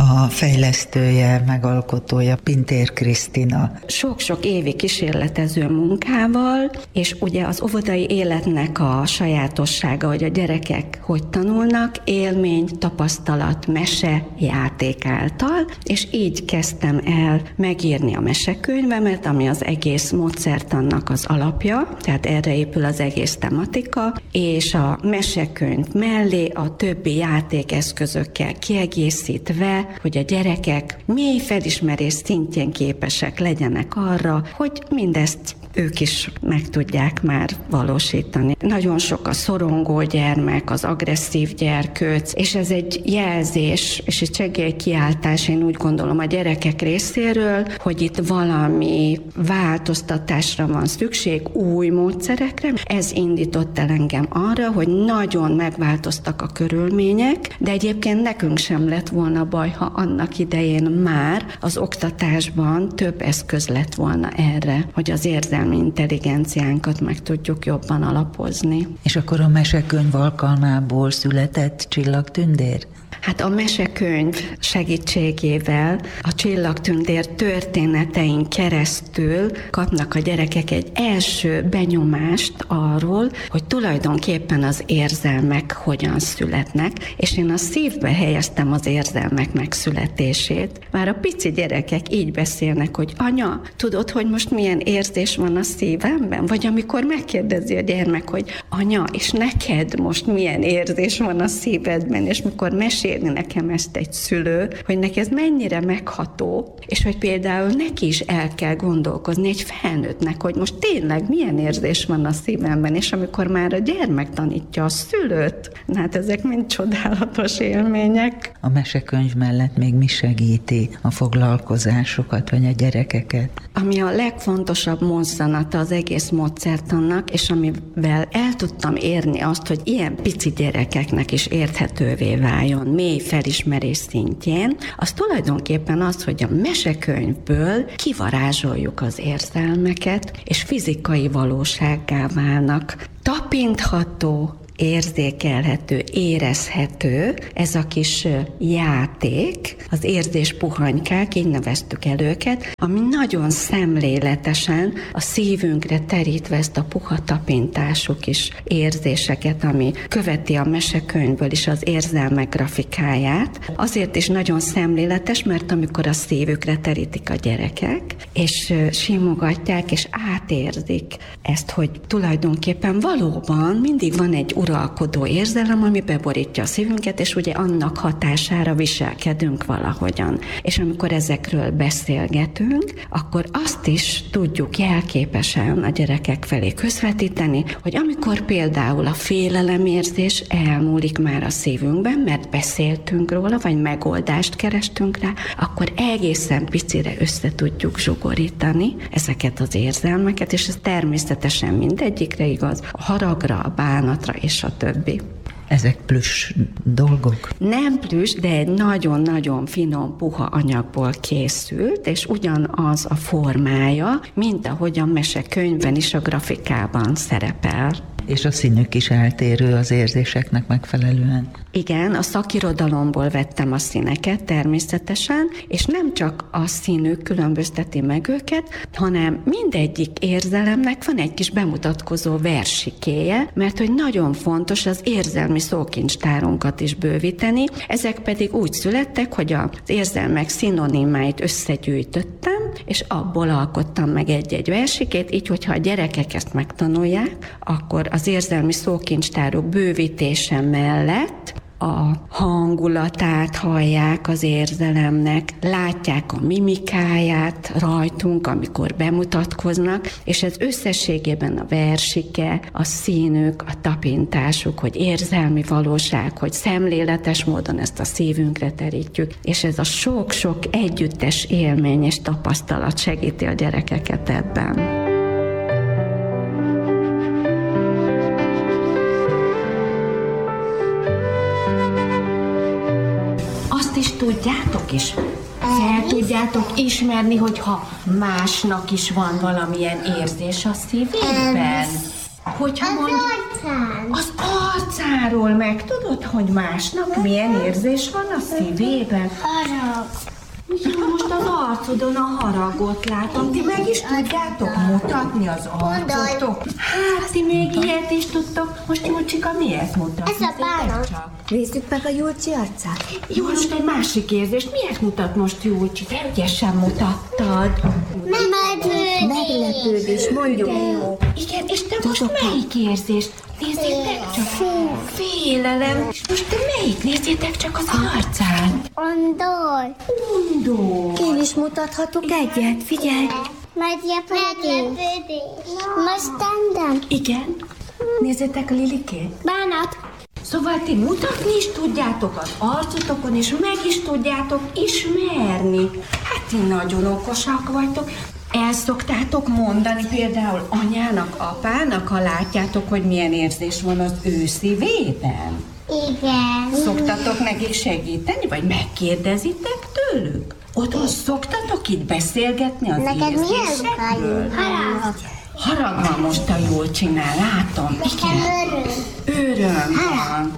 a fejlesztője, megalkotója Pintér Krisztina. Sok-sok évi kísérletező munkával, és ugye az óvodai életnek a sajátossága, hogy a gyerekek hogy tanulnak, élmény, tapasztalat, mese, játék által, és így kezdtem el megírni a mesekönyvemet, ami az egész módszertannak az alapja, tehát erre épül az egész tematika, és a mesekönyv mellé a többi játékeszközökkel kiegészítve, hogy a gyerekek mély felismerés szintjén képesek legyenek arra, hogy mindezt ők is meg tudják már valósítani. Nagyon sok a szorongó gyermek, az agresszív gyerkőc, és ez egy jelzés, és egy segélykiáltás, én úgy gondolom a gyerekek részéről, hogy itt valami változtatásra van szükség, új módszerekre. Ez indított el engem arra, hogy nagyon megváltoztak a körülmények, de egyébként nekünk sem lett volna baj, ha annak idején már az oktatásban több eszköz lett volna erre, hogy az érzelmi intelligenciánkat meg tudjuk jobban alapozni. És akkor a mesekönyv alkalmából született Csillagtündér? Hát a mesekönyv segítségével a Csillagtündér történetein keresztül kapnak a gyerekek egy első benyomást arról, hogy tulajdonképpen az érzelmek hogyan születnek, és én a szívbe helyeztem az érzelmek megszületését. Már a pici gyerekek így beszélnek, hogy anya, tudod, hogy most milyen érzés van a szívemben? Vagy amikor megkérdezi a gyermek, hogy anya, és neked most milyen érzés van a szívedben, és mikor mesélni nekem ezt egy szülő, hogy neki ez mennyire megható, és hogy például neki is el kell gondolkozni egy felnőttnek, hogy most tényleg milyen érzés van a szívemben, és amikor már a gyermek tanítja a szülőt, hát ezek mind csodálatos élmények. A mesekönyv mellett még mi segíti a foglalkozásokat, vagy a gyerekeket? Ami a legfontosabb mozzanata az egész módszertannak, és amivel el tudtam érni azt, hogy ilyen pici gyerekeknek is érthetővé váljon, mély felismerés szintjén, az tulajdonképpen az, hogy a mesekönyvből kivarázsoljuk az érzelmeket, és fizikai valósággá válnak. Tapintható, érzékelhető, érezhető, ez a kis játék, az érzés puhanykák, így neveztük el őket, ami nagyon szemléletesen a szívünkre terítve ezt a puha tapintásuk is érzéseket, ami követi a mesekönyvből is az érzelmek grafikáját. Azért is nagyon szemléletes, mert amikor a szívükre terítik a gyerekek, és simogatják, és átérzik ezt, hogy tulajdonképpen valóban mindig van egy uralkodó érzelem, ami beborítja a szívünket, és ugye annak hatására viselkedünk valahogyan. És amikor ezekről beszélgetünk, akkor azt is tudjuk jelképesen a gyerekek felé közvetíteni, hogy amikor például a félelemérzés elmúlik már a szívünkben, mert beszéltünk róla, vagy megoldást kerestünk rá, akkor egészen picire össze tudjuk zsugorítani ezeket az érzelmeket, és ez természetesen mindegyikre igaz, a haragra, a bánatra és a többi. Ezek plüss dolgok? Nem plüss, de egy nagyon-nagyon finom, puha anyagból készült, és ugyanaz a formája, mint ahogy a mesekönyvben is a grafikában szerepel. És a színük is eltérő az érzéseknek megfelelően? Igen, a szakirodalomból vettem a színeket természetesen, és nem csak a színük különbözteti meg őket, hanem mindegyik érzelemnek van egy kis bemutatkozó versikéje, mert hogy nagyon fontos az érzelmi szókincstárunkat is bővíteni, ezek pedig úgy születtek, hogy az érzelmek szinonimáit összegyűjtöttem, és abból alkottam meg egy-egy versikét, így, hogyha a gyerekek ezt megtanulják, akkor az érzelmi szókincstárok bővítése mellett a hangulatát hallják az érzelemnek, látják a mimikáját rajtunk, amikor bemutatkoznak, és ez összességében a versike, a színük, a tapintásuk, hogy érzelmi valóság, hogy szemléletes módon ezt a szívünkre terítjük, és ez a sok-sok együttes élmény és tapasztalat segíti a gyerekeket ebben. Is tudjátok is, fel tudjátok ismerni, hogyha másnak is van valamilyen érzés a szívében? Hogyha mondjuk... arcán. Az arcáról meg tudod, hogy másnak milyen érzés van a szívében? Harag. Ja, most az arcodon a haragot látom. Ti meg is tudjátok mutatni az arcotok? Hát, ti még ilyet is tudtok. Most Julcsika miért mutat? Ez a bánat. Nézzük meg a Julcsi arcát. Jó, most egy másik érzést. Miért mutat most Julcsi? Te ügyesen mutattad. Meglepődés, mondjuk. Igen, és te most melyik érzést? Nézzétek csak. Félelem. Most te melyik? Nézzétek csak az arcán. Ondor. Undor. Én is mutathatok egyet, figyelj. Meglepődés. Most tendem. Igen. Nézzétek a Lilikét. Bánat. Szóval ti mutatni is tudjátok az arcotokon, és meg is tudjátok ismerni. Hát ti nagyon okosak vagytok. El szoktátok mondani például anyának, apának, ha látjátok, hogy milyen érzés van az ő szívében? Igen. Szoktatok nekik segíteni, vagy megkérdezitek tőlük? Otthon szoktatok itt beszélgetni az Neked milyen érzésekről? Harag. Harag van most a jól csinál, látom. Igen. Öröm van.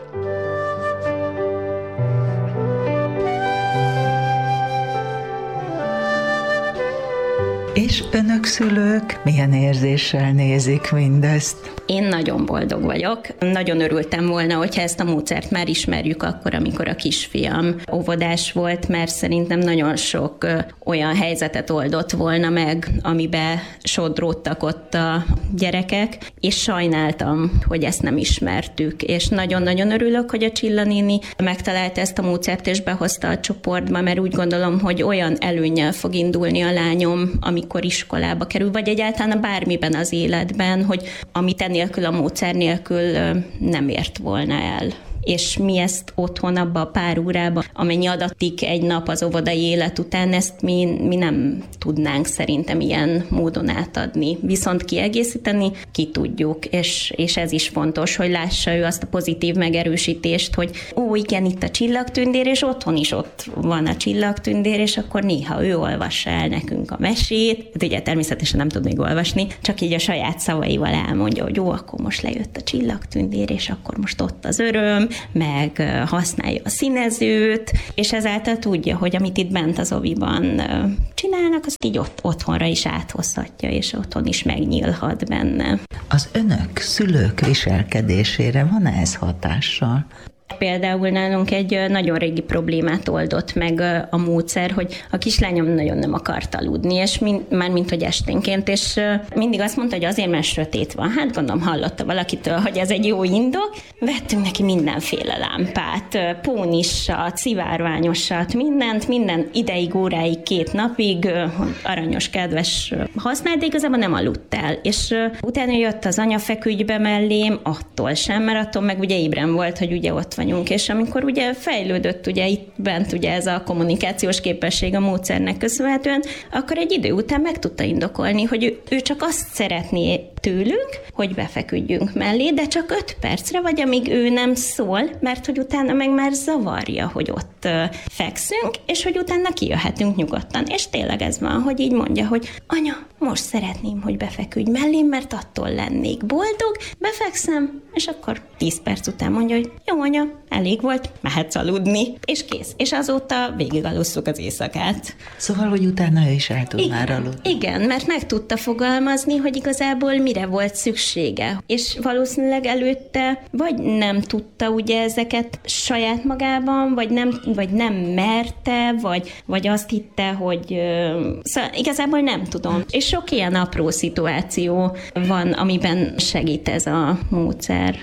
És önök szülők milyen érzéssel nézik mindezt? Én nagyon boldog vagyok. Nagyon örültem volna, hogyha ezt a módszert már ismerjük akkor, amikor a kisfiam óvodás volt, mert szerintem nagyon sok olyan helyzetet oldott volna meg, amibe sodródtak ott a gyerekek, és sajnáltam, hogy ezt nem ismertük. És nagyon-nagyon örülök, hogy a Csilla néni megtalálta ezt a módszert, és behozta a csoportba, mert úgy gondolom, hogy olyan előnnyel fog indulni a lányom, amikor iskolába kerül, vagy egyáltalán bármiben az életben, hogy amit nélkül, a módszer nélkül nem ért volna el. És mi ezt otthon abba a pár órába, amennyi adatik egy nap az óvodai élet után, ezt mi nem tudnánk szerintem ilyen módon átadni. Viszont kiegészíteni ki tudjuk, és ez is fontos, hogy lássa ő azt a pozitív megerősítést, hogy igen, itt a csillagtündér, és otthon is ott van a csillagtündér, és akkor néha ő olvassa el nekünk a mesét. Hát ugye természetesen nem tud még olvasni, csak így a saját szavaival elmondja, hogy jó, akkor most lejött a csillagtündér, és akkor most ott az öröm, meg használja a színezőt, és ezáltal tudja, hogy amit itt bent az oviban csinálnak, azt így otthonra is áthozhatja, és otthon is megnyílhat benne. Az önök, szülők viselkedésére van ez hatással? Például nálunk egy nagyon régi problémát oldott meg a módszer, hogy a kislányom nagyon nem akart aludni, és mármint, hogy esténként, és mindig azt mondta, hogy azért, mert sötét van. Hát gondolom hallotta valakitől, hogy ez egy jó indok. Vettünk neki mindenféle lámpát, pónissat, szivárványosat, minden ideig, óráig, 2 napig, aranyos, kedves használt, de igazából nem aludt el. És utána jött az anya feküdjbe mellém, attól sem, mert attól meg ugye ébren volt, hogy ugye ott vagyunk, és amikor ugye fejlődött ugye itt bent ugye ez a kommunikációs képesség a módszernek köszönhetően, akkor egy idő után meg tudta indokolni, hogy ő csak azt szeretné tőlünk, hogy befeküdjünk mellé, de csak 5 percre, vagy amíg ő nem szól, mert hogy utána meg már zavarja, hogy ott fekszünk, és hogy utána kijöhetünk nyugodtan. És tényleg ez van, hogy így mondja, hogy anya, most szeretném, hogy befeküdj mellém, mert attól lennék boldog, befekszem, és akkor 10 perc után mondja, hogy jó anya, elég volt, mehetsz aludni, és kész. És azóta végig alusszuk az éjszakát. Szóval, hogy utána ő is el tud már aludni. Igen, mert meg tudta fogalmazni, hogy igazából mire volt szüksége. És valószínűleg előtte vagy nem tudta ugye ezeket saját magában, vagy nem merte, vagy azt hitte, hogy szóval igazából nem tudom. És sok ilyen apró szituáció van, amiben segít ez a módszer.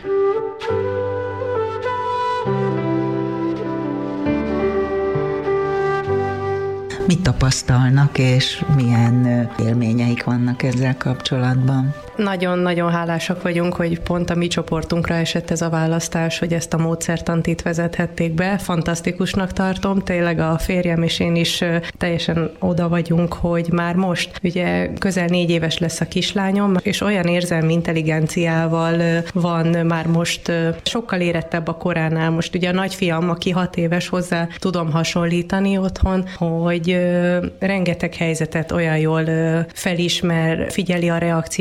Mit tapasztalnak, és milyen élményeik vannak ezzel kapcsolatban? Nagyon-nagyon hálásak vagyunk, hogy pont a mi csoportunkra esett ez a választás, hogy ezt a módszertant itt vezethették be. Fantasztikusnak tartom, tényleg a férjem és én is teljesen oda vagyunk, hogy már most, ugye közel 4 éves lesz a kislányom, és olyan érzelmi intelligenciával van már most sokkal érettebb a koránál. Most ugye a nagyfiam, aki 6 éves, hozzá tudom hasonlítani otthon, hogy rengeteg helyzetet olyan jól felismer, figyeli a reakciónkat,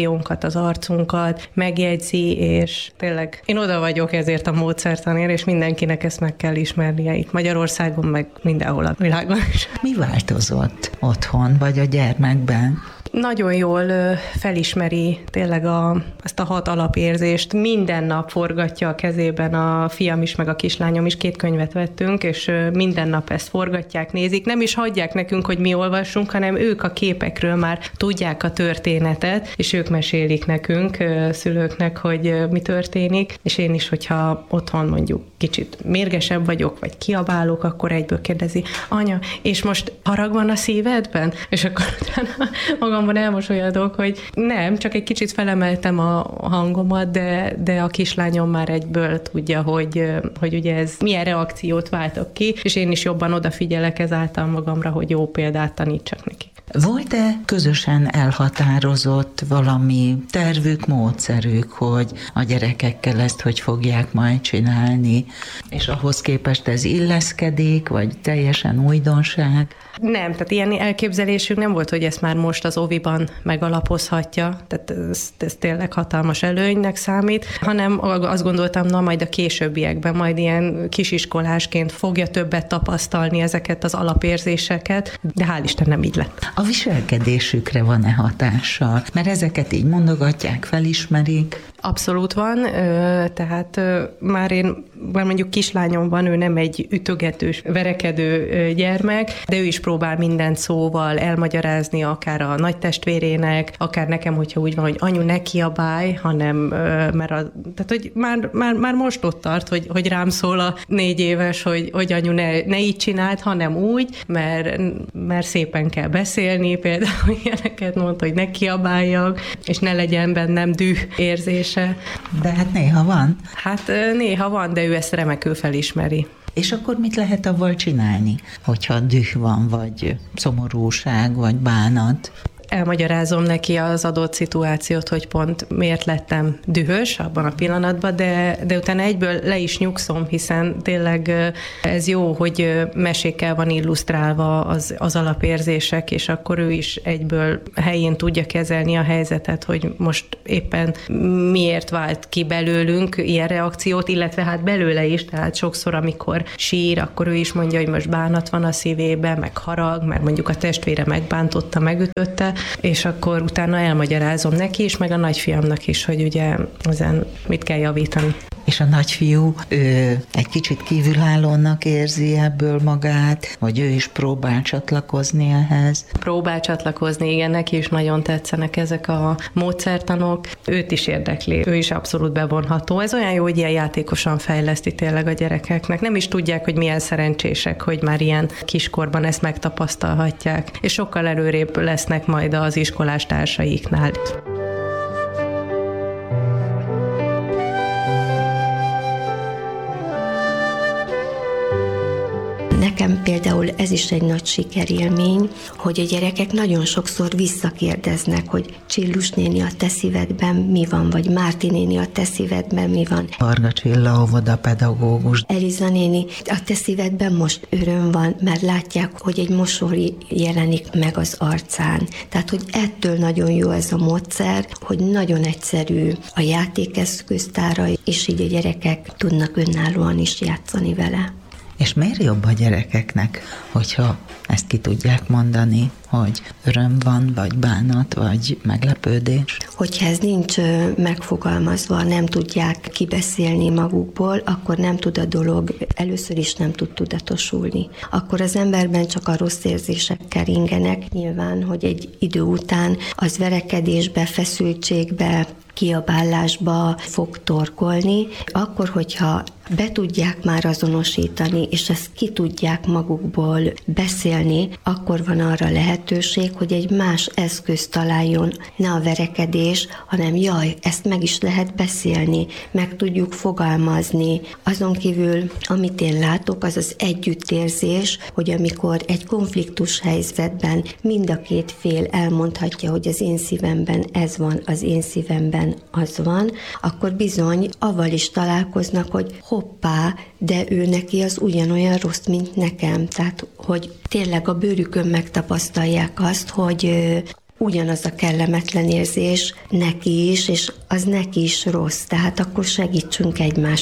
az arcunkat, megjegyzi, és tényleg én oda vagyok ezért a módszertanért, és mindenkinek ezt meg kell ismernie itt Magyarországon, meg mindenhol a világon is. Mi változott otthon vagy a gyermekben? Nagyon jól felismeri tényleg ezt a 6 alapérzést. Minden nap forgatja a kezében a fiam is, meg a kislányom is. 2 könyvet vettünk, és minden nap ezt forgatják, nézik. Nem is hagyják nekünk, hogy mi olvassunk, hanem ők a képekről már tudják a történetet, és ők mesélik nekünk, szülőknek, hogy mi történik. És én is, hogyha otthon mondjuk kicsit mérgesebb vagyok, vagy kiabálok, akkor egyből kérdezi, anya, és most harag van a szívedben? És akkor utána magamban elmosolyodok, hogy nem, csak egy kicsit felemeltem a hangomat, de a kislányom már egyből tudja, hogy ugye ez milyen reakciót váltok ki, és én is jobban odafigyelek ezáltal magamra, hogy jó példát tanítsak neki. Volt-e közösen elhatározott valami tervük, módszerük, hogy a gyerekekkel ezt hogy fogják majd csinálni, és ahhoz képest ez illeszkedik, vagy teljesen újdonság? Nem, tehát ilyen elképzelésünk nem volt, hogy ezt már most az oviban megalapozhatja, tehát ez tényleg hatalmas előnynek számít, hanem azt gondoltam, na majd a későbbiekben, majd ilyen kisiskolásként fogja többet tapasztalni ezeket az alapérzéseket, de hál' Isten nem így lett. A viselkedésükre van-e hatással? Mert ezeket így mondogatják, felismerik. Abszolút van, tehát már mondjuk kislányom van, ő nem egy ütögetős, verekedő gyermek, de ő is próbál mindent szóval elmagyarázni, akár a nagy testvérének, akár nekem, hogyha úgy van, hogy anyu, ne kiabálj, hanem tehát, hogy már most ott tart, hogy rám szól a 4 éves, hogy anyu, ne így csináld, hanem úgy, mert szépen kell beszélni, például ilyeneket mondta, hogy ne kiabáljak, és ne legyen bennem düh érzése. De hát néha van. Hát néha van, de ő ezt remekül felismeri. És akkor mit lehet avval csinálni, hogyha düh van, vagy szomorúság, vagy bánat? Elmagyarázom neki az adott szituációt, hogy pont miért lettem dühös abban a pillanatban, de utána egyből le is nyugszom, hiszen tényleg ez jó, hogy mesékkel van illusztrálva az alapérzések, és akkor ő is egyből helyén tudja kezelni a helyzetet, hogy most éppen miért vált ki belőlünk ilyen reakciót, illetve hát belőle is, tehát sokszor, amikor sír, akkor ő is mondja, hogy most bánat van a szívében, meg harag, mert mondjuk a testvére megbántotta, megütötte, és akkor utána elmagyarázom neki is, meg a nagyfiamnak is, hogy ugye ezen mit kell javítani. És a nagyfiú, ő egy kicsit kívülállónak érzi ebből magát, vagy ő is próbál csatlakozni ehhez? Próbál csatlakozni, igen, neki is nagyon tetszenek ezek a módszertanok. Őt is érdekli, ő is abszolút bevonható. Ez olyan jó, hogy ilyen játékosan fejleszti tényleg a gyerekeknek. Nem is tudják, hogy milyen szerencsések, hogy már ilyen kiskorban ezt megtapasztalhatják, és sokkal előrébb lesznek majd az iskolás társaiknál. Nekem például ez is egy nagy sikerélmény, hogy a gyerekek nagyon sokszor visszakérdeznek, hogy Csillus néni, a te szívedben mi van, vagy Márti néni, a te szívedben mi van. Varga Csilla óvodapedagógus. Eliza néni, a te szívedben most öröm van, mert látják, hogy egy mosoly jelenik meg az arcán. Tehát, hogy ettől nagyon jó ez a módszer, hogy nagyon egyszerű a játékeszköztára, és így a gyerekek tudnak önállóan is játszani vele. És miért jobb a gyerekeknek, hogyha ezt ki tudják mondani, hogy öröm van, vagy bánat, vagy meglepődés? Hogyha ez nincs megfogalmazva, nem tudják kibeszélni magukból, akkor nem tud a dolog, először is nem tud tudatosulni. Akkor az emberben csak a rossz érzések keringenek, nyilván, hogy egy idő után az verekedésbe, feszültségbe, kiabálásba fog torkolni, akkor, hogyha be tudják már azonosítani, és ezt ki tudják magukból beszélni, akkor van arra lehetőség, hogy egy más eszközt találjon, ne a verekedés, hanem jaj, ezt meg is lehet beszélni, meg tudjuk fogalmazni. Azon kívül, amit én látok, az az együttérzés, hogy amikor egy konfliktus helyzetben mind a két fél elmondhatja, hogy az én szívemben ez van, az én szívemben az van, akkor bizony avval is találkoznak, hogy hoppá, de ő neki az ugyanolyan rossz, mint nekem. Tehát, hogy tényleg a bőrükön megtapasztalják azt, hogy ugyanaz a kellemetlen érzés neki is, és az neki is rossz, tehát akkor segítsünk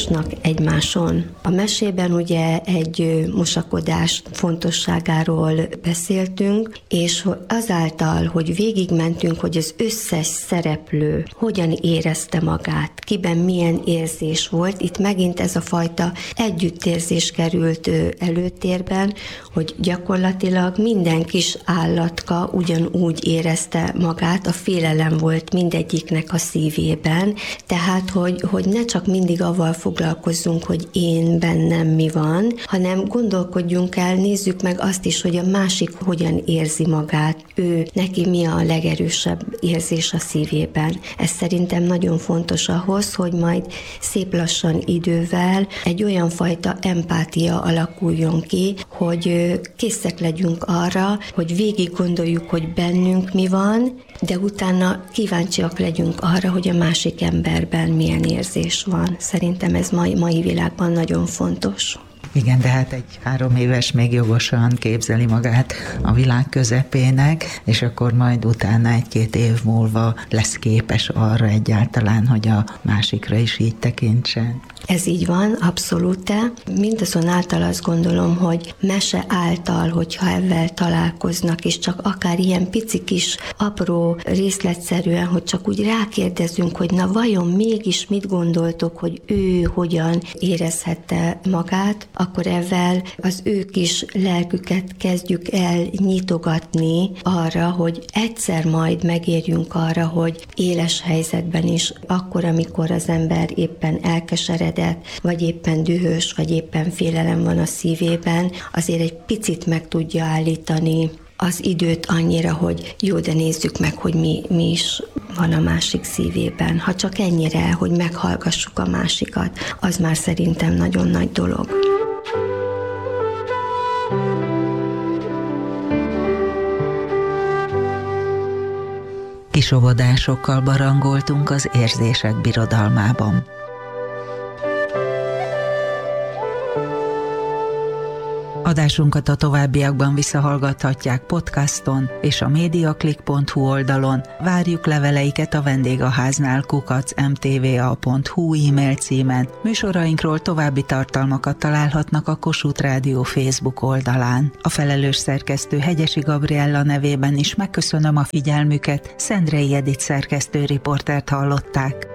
egymáson. A mesében ugye egy mosakodás fontosságáról beszéltünk, és azáltal, hogy végigmentünk, hogy az összes szereplő hogyan érezte magát, kiben milyen érzés volt, itt megint ez a fajta együttérzés került előtérben, hogy gyakorlatilag minden kis állatka ugyanúgy érezte magát, a félelem volt mindegyiknek a szívében, tehát, hogy ne csak mindig avval foglalkozzunk, hogy én bennem mi van, hanem gondolkodjunk el, nézzük meg azt is, hogy a másik hogyan érzi magát, neki mi a legerősebb érzés a szívében. Ez szerintem nagyon fontos ahhoz, hogy majd szép lassan idővel egy olyan fajta empátia alakuljon ki, hogy készek legyünk arra, hogy végig gondoljuk, hogy bennünk mi van, de utána kíváncsiak legyünk arra, hogy a másik emberben milyen érzés van. Szerintem ez mai világban nagyon fontos. Igen, de hát egy 3 éves még jogosan képzeli magát a világ közepének, és akkor majd utána 1-2 év múlva lesz képes arra egyáltalán, hogy a másikra is így tekintsen. Ez így van, abszolút. Mindazonáltal azt gondolom, hogy mese által, hogyha ezzel találkoznak, és csak akár ilyen pici kis, apró részletszerűen, hogy csak úgy rákérdezünk, hogy na vajon mégis mit gondoltok, hogy ő hogyan érezhette magát, akkor ezzel az ő kis lelküket kezdjük el nyitogatni arra, hogy egyszer majd megérjünk arra, hogy éles helyzetben is, akkor, amikor az ember éppen elkeseredett, vagy éppen dühös, vagy éppen félelem van a szívében, azért egy picit meg tudja állítani az időt annyira, hogy jó, de nézzük meg, hogy mi is van a másik szívében. Ha csak ennyire, hogy meghallgassuk a másikat, az már szerintem nagyon nagy dolog. Kisovodásokkal barangoltunk az érzések birodalmában. Adásunkat a továbbiakban visszahallgathatják podcaston és a mediaclick.hu oldalon. Várjuk leveleiket a vendégháznál @mtva.hu e-mail címen. Műsorainkról további tartalmakat találhatnak a Kossuth Rádió Facebook oldalán. A felelős szerkesztő Hegyesi Gabriella nevében is megköszönöm a figyelmüket. Szendrei Edith szerkesztő riportert hallották.